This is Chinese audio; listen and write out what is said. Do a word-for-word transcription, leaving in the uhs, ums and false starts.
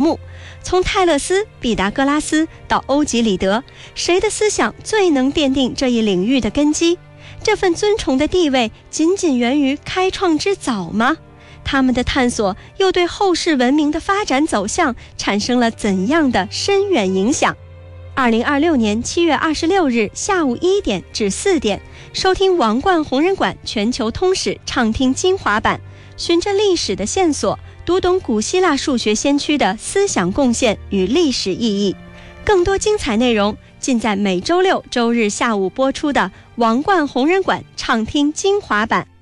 目，从泰勒斯、毕达哥拉斯到欧几里得，谁的思想最能奠定这一领域的根基？这份尊崇的地位仅仅源于开创之早吗？他们的探索又对后世文明的发展走向产生了怎样的深远影响？二零二六年七月二十六日下午一点至四点，收听王冠弘仁馆全球通史畅听精华版，循着历史的线索，读懂古希腊数学先驱的思想贡献与历史意义。更多精彩内容尽在每周六周日下午播出的王冠弘仁馆畅听精华版。